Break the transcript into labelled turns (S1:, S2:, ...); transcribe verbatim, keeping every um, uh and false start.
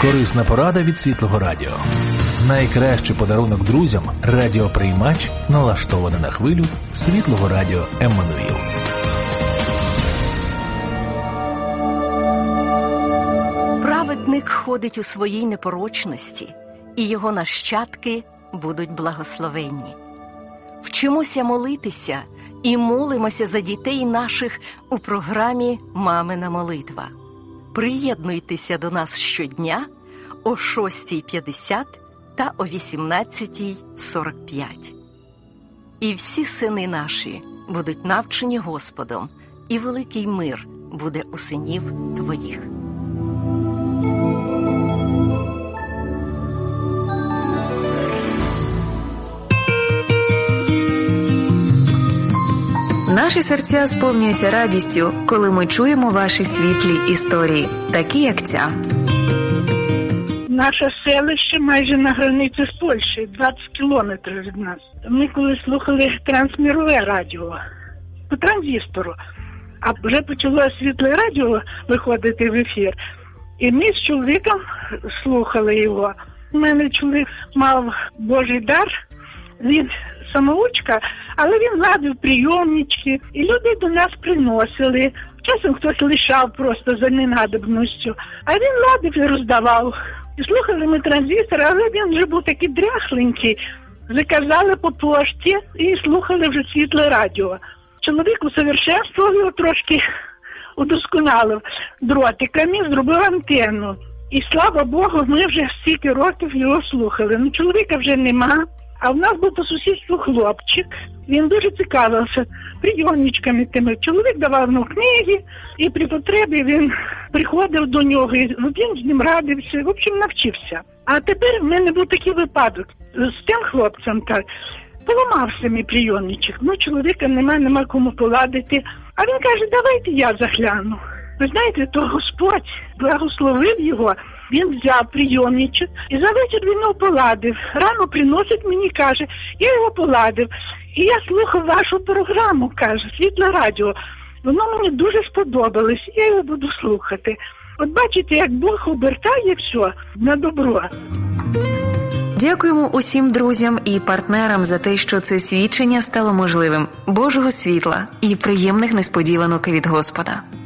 S1: Корисна порада від Світлого Радіо. Найкращий подарунок друзям – радіоприймач, налаштований на хвилю Світлого Радіо Еммануїл.
S2: Праведник ходить у своїй непорочності, і його нащадки будуть благословенні. Вчимося молитися і молимося за дітей наших у програмі «Мамина молитва». Приєднуйтеся до нас щодня о шостій п'ятдесят та о вісімнадцятій сорок п'ять. І всі сини наші будуть навчені Господом, і великий мир буде у синів твоїх.
S3: Наші серця сповнюються радістю, коли ми чуємо ваші світлі історії, такі як ця.
S4: Наше селище майже на границі з Польщею, двадцять кілометрів від нас. Ми коли слухали трансмірове радіо по транзистору, а вже почало світле радіо виходити в ефір. І ми з чоловіком слухали його. У мене чоловік мав Божий дар, він самоучка, але він ладив прийомнички, і люди до нас приносили. Часом хтось лишав просто за ненадобністю, а він ладив і роздавав. І слухали ми транзистор, але він вже був такий дряхленький. Заказали по пошті і слухали вже світле радіо. Чоловік усовершенствував його трошки, удосконалив дротиками, зробив антенну. І слава Богу, ми вже стільки років його слухали. Ну, чоловіка вже нема. А в нас був по сусідству хлопчик, він дуже цікавився прийомничками тими. Чоловік давав йому книги, і при потребі він приходив до нього, і він з ним радився, в общем, навчився. А тепер в мене був такий випадок з тим хлопцем, так, поламався мій прийомничок, ну чоловіка нема, нема кому поладити. А він каже, давайте я загляну. Ви знаєте, то Господь благословив його. Він взяв прийомничок і за вечір він його поладив. Рано приносить мені, каже, я його поладив. І я слухав вашу програму, каже, Світле Радіо. Воно мені дуже сподобалось, я його буду слухати. От бачите, як Бог обертає все на добро.
S3: Дякуємо усім друзям і партнерам за те, що це свідчення стало можливим. Божого світла і приємних несподіванок від Господа.